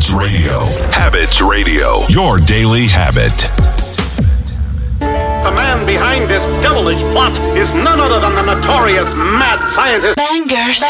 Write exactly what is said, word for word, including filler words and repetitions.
Habits Radio. Habits Radio. Your daily habit. The man behind this devilish plot is none other than the notorious mad scientist. Bangers.